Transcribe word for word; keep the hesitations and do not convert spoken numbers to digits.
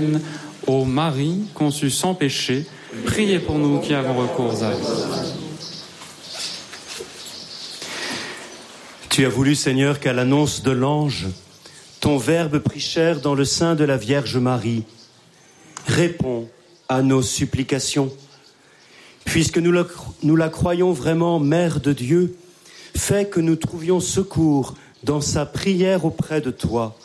chrétienne, ô Marie, conçue sans péché, priez pour nous qui avons recours à vous. Tu as voulu, Seigneur, qu'à l'annonce de l'ange, ton Verbe prit chair dans le sein de la Vierge Marie. Réponds à nos supplications. Puisque nous la, nous la croyons vraiment Mère de Dieu, fais que nous trouvions secours dans sa prière auprès de toi.